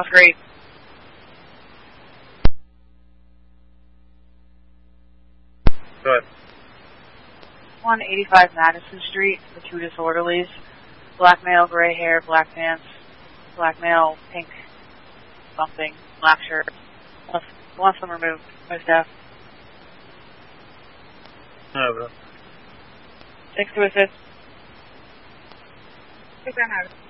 That's great. Go ahead. 185 Madison Street, the two disorderlies. Black male, gray hair, black pants. Black male, pink something, black shirt. Wants them removed by staff. No, bro. 6 to assist. Take that out.